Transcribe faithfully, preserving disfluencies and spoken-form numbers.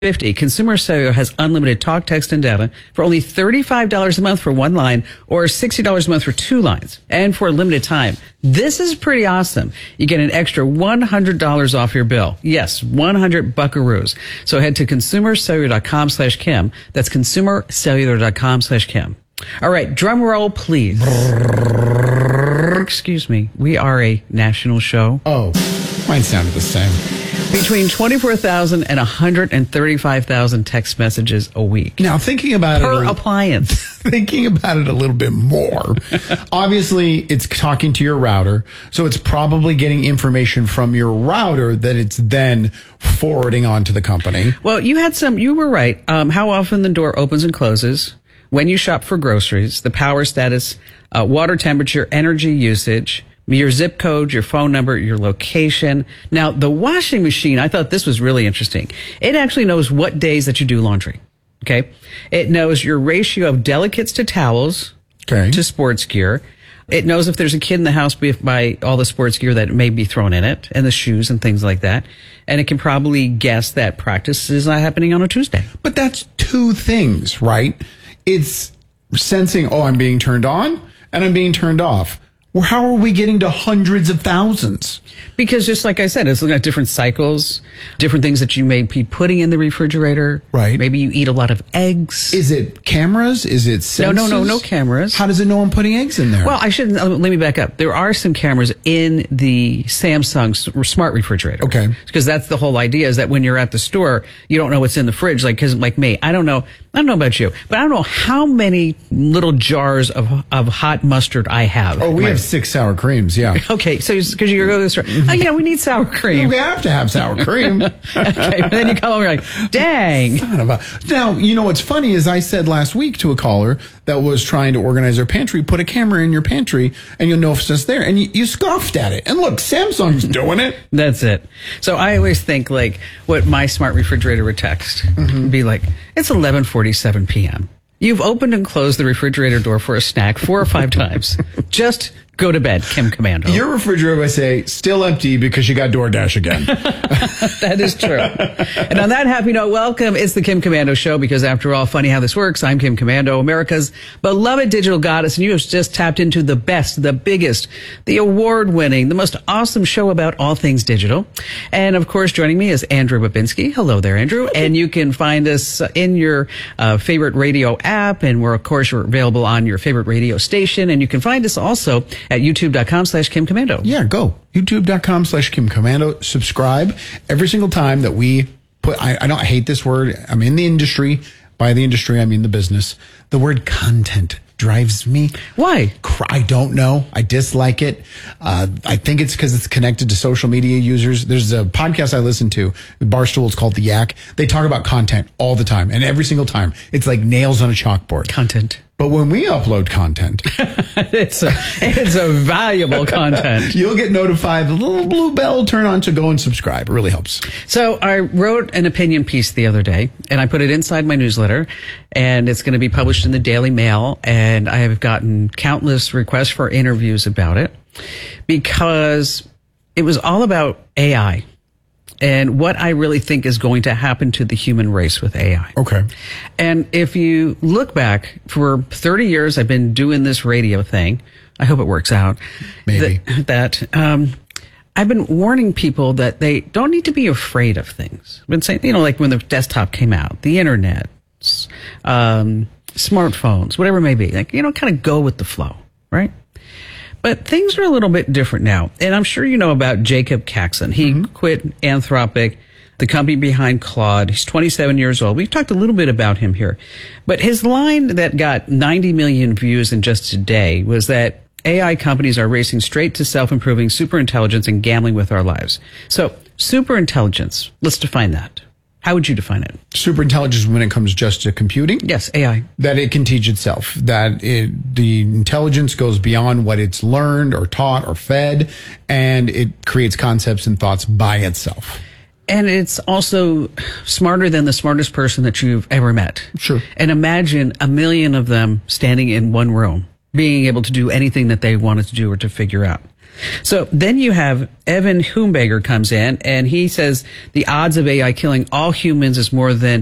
fifty. Consumer Cellular has unlimited talk, text, and data for only thirty-five dollars a month for one line or sixty dollars a month for two lines. And for a limited time, this is pretty awesome. You get an extra one hundred dollars off your bill. Yes, one hundred buckaroos. So head to consumercellular.com slash Kim. That's consumercellular.com slash Kim. All right, drum roll, please. Excuse me. We are a national show. Oh, mine sounded the same. Between twenty-four thousand and one hundred thirty-five thousand text messages a week. Now, thinking about per it... Per appliance. Thinking about it a little bit more, obviously, it's talking to your router, so it's probably getting information from your router that it's then forwarding on to the company. Well, you had some... You were right. Um, how often the door opens and closes, when you shop for groceries, the power status, uh, water temperature, energy usage... your zip code, your phone number, your location. Now, the washing machine, I thought this was really interesting. It actually knows what days that you do laundry. Okay. It knows your ratio of delicates to towels, okay, to sports gear. It knows if there's a kid in the house by all the sports gear that may be thrown in it, and the shoes and things like that. And it can probably guess that practice is not happening on a Tuesday. But that's two things, right? It's sensing, oh, I'm being turned on and I'm being turned off. Well, how are we getting to hundreds of thousands? Because just like I said, it's looking at different cycles, different things that you may be putting in the refrigerator. Right. Maybe you eat a lot of eggs. Is it cameras? Is it sensors? No, no, no, no cameras. How does it know I'm putting eggs in there? Well, I shouldn't. Uh, let me back up. There are some cameras in the Samsung smart refrigerator. Okay. Because that's the whole idea, is that when you're at the store, you don't know what's in the fridge. Like, cause like me, I don't know. I don't know about you, but I don't know how many little jars of of hot mustard I have. Oh, we My, have six sour creams, yeah. Okay, so because you go to the store, oh yeah, we need sour cream. We have to have sour cream. Okay, but then you come over like, dang. Son of a... Now, you know what's funny is I said last week to a caller that was trying to organize their pantry, put a camera in your pantry and you'll know if it's there. And you, you scoffed at it. And look, Samsung's doing it. That's it. So I always think like what my smart refrigerator would text. Mm-hmm. Be like, it's eleven forty-seven p.m. You've opened and closed the refrigerator door for a snack four or five times. Just go to bed, Kim Komando. Your refrigerator, I say, still empty because you got DoorDash again. That is true. And on that happy note, welcome. It's the Kim Komando Show, because after all, funny how this works. I'm Kim Komando, America's beloved digital goddess, and you have just tapped into the best, the biggest, the award-winning, the most awesome show about all things digital. And of course, joining me is Andrew Babinski. Hello there, Andrew. And you can find us in your uh, favorite radio app, and we're, of course, we're available on your favorite radio station. And you can find us also at youtube.com slash Kim Komando. Yeah, go. youtube.com slash Kim Komando. Subscribe every single time that we put, I, I don't I hate this word. I'm in the industry. By the industry, I mean the business. The word content drives me. Why? I don't know. I dislike it. Uh, I think it's because it's connected to social media users. There's a podcast I listen to, Barstool. It's called The Yak. They talk about content all the time. And every single time, it's like nails on a chalkboard. Content. But when we upload content, it's a, it's a valuable content. You'll get notified. The little blue bell turn on to go and subscribe. It really helps. So I wrote an opinion piece the other day, and I put it inside my newsletter, and it's going to be published in the Daily Mail. And I have gotten countless requests for interviews about it, because it was all about A I. And what I really think is going to happen to the human race with A I. Okay. And if you look back, for thirty years, I've been doing this radio thing. I hope it works out. Maybe. That, that um, I've been warning people that they don't need to be afraid of things. I've been saying, you know, like when the desktop came out, the internet, um, smartphones, whatever it may be, like, you know, kind of go with the flow, right? But things are a little bit different now. And I'm sure you know about Jacob Caxon. He mm-hmm. quit Anthropic, the company behind Claude. He's twenty-seven years old. We've talked a little bit about him here. But his line that got ninety million views in just a day was that A I companies are racing straight to self-improving superintelligence and gambling with our lives. So superintelligence, let's define that. How would you define it? Superintelligence when it comes just to computing? Yes, A I. That it can teach itself. That it, the intelligence goes beyond what it's learned or taught or fed, and it creates concepts and thoughts by itself. And it's also smarter than the smartest person that you've ever met. Sure. And imagine a million of them standing in one room, being able to do anything that they wanted to do or to figure out. So then you have Evan Humberger comes in, and he says the odds of A I killing all humans is more than